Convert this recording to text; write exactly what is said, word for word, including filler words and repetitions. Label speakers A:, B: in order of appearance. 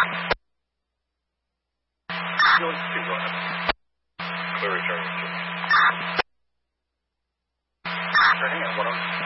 A: Going to go ahead. Clear return. Turning at one oh.